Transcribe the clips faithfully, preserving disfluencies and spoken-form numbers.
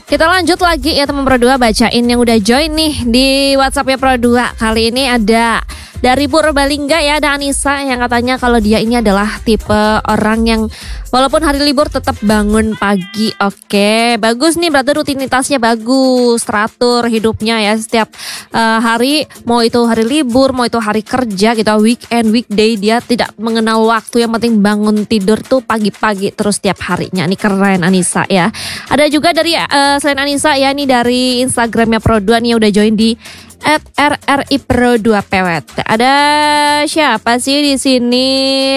Kita lanjut lagi ya teman Pro dua, bacain yang udah join nih di WhatsApp-nya Pro dua. Kali ini ada dari Purbalingga ya, ada Anissa yang katanya kalau dia ini adalah tipe orang yang walaupun hari libur tetap bangun pagi. Oke, bagus nih, berarti rutinitasnya bagus, teratur hidupnya ya setiap uh, hari, mau itu hari libur, mau itu hari kerja gitu, weekend, weekday, dia tidak mengenal waktu, yang penting bangun tidur tuh pagi-pagi terus tiap harinya. Ini keren Anissa ya. Ada juga dari uh, selain Anissa ya, ini dari Instagramnya Pro dua nih udah join di at R R I Pro dua P W T. Ada siapa sih di sini?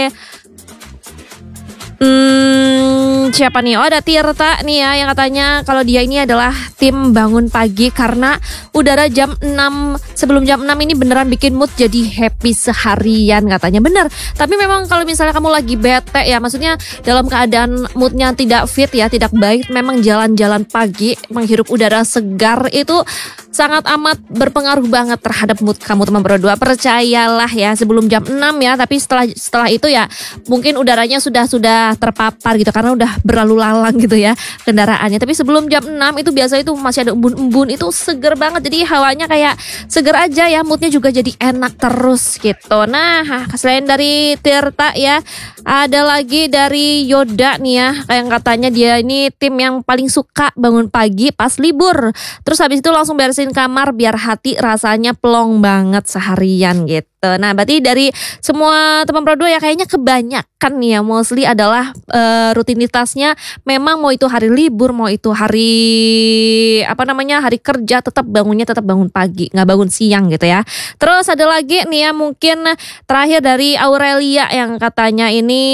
Hmm, siapa nih? Oh, ada Tirta nih ya yang katanya kalau dia ini adalah tim bangun pagi karena udara jam enam, sebelum jam enam ini beneran bikin mood jadi happy seharian katanya. Bener, tapi memang kalau misalnya kamu lagi bete ya, maksudnya dalam keadaan moodnya tidak fit ya, tidak baik, memang jalan-jalan pagi, menghirup udara segar itu sangat amat berpengaruh banget terhadap mood kamu teman Pro dua. Percayalah ya, sebelum jam enam ya, tapi setelah setelah itu ya mungkin udaranya sudah sudah terpapar gitu karena udah berlalu lalang gitu ya kendaraannya. Tapi sebelum jam enam itu biasa itu masih ada embun-embun, itu seger banget. Jadi hawanya kayak seger aja ya, moodnya juga jadi enak terus gitu. Nah, selain dari Tirta ya, ada lagi dari Yoda nih ya, yang katanya dia ini tim yang paling suka bangun pagi pas libur. Terus habis itu langsung beresin kamar biar hati rasanya plong banget seharian gitu. Nah, berarti dari semua teman Pro dua ya kayaknya kebanyakan nih ya, mostly adalah uh, rutinitasnya memang mau itu hari libur, mau itu hari apa namanya hari kerja, tetap bangunnya tetap bangun pagi, nggak bangun siang gitu ya. Terus ada lagi nih ya, mungkin terakhir dari Aurelia yang katanya ini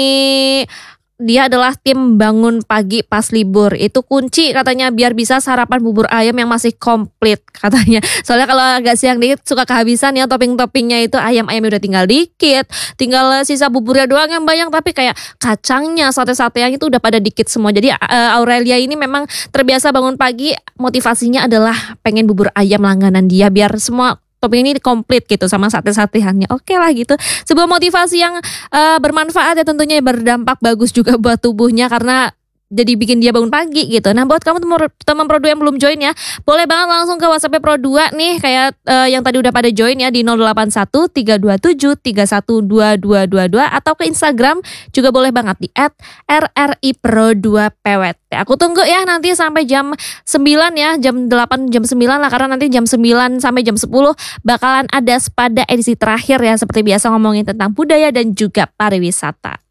dia adalah tim bangun pagi pas libur. Itu kunci katanya biar bisa sarapan bubur ayam yang masih komplit katanya. Soalnya kalau agak siang dikit suka kehabisan ya topping-toppingnya, itu ayam-ayamnya udah tinggal dikit. Tinggal sisa buburnya doang yang banyak, tapi kayak kacangnya, sate-satean itu udah pada dikit semua. Jadi uh, Aurelia ini memang terbiasa bangun pagi, motivasinya adalah pengen bubur ayam langganan dia biar semua topping ini komplit gitu sama sate-sateannya. Oke lah gitu. Sebuah motivasi yang uh, bermanfaat ya, tentunya berdampak bagus juga buat tubuhnya karena jadi bikin dia bangun pagi gitu. Nah, buat kamu teman Pro dua yang belum join ya, boleh banget langsung ke WhatsApp Pro dua nih, kayak uh, yang tadi udah pada join ya di nol delapan satu tiga dua tujuh tiga satu dua dua dua dua, atau ke Instagram juga boleh banget di at R R I Pro dua P W T. Aku tunggu ya nanti sampai jam sembilan ya, jam delapan jam sembilan lah, karena nanti jam sembilan sampai jam sepuluh bakalan ada pada edisi terakhir ya, seperti biasa ngomongin tentang budaya dan juga pariwisata.